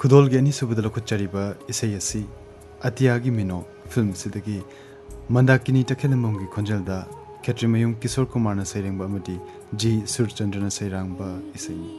खुदोल के अनीसुबद लखुच्चरिबा इसै असि अतियागी मिनो फिल्म सिदगी मंदाकिनी तखेलमोंगी खोंजलदा खेत्रिमयुं किशोर कुमार सैरेंबा अमदी जी सुरचंद्रन सैरांबा इसैनी।